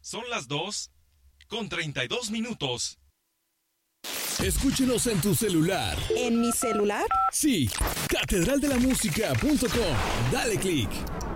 Son las 2:32. Escúchenos en tu celular. ¿En mi celular? Sí, catedraldelamusica.com. Dale click.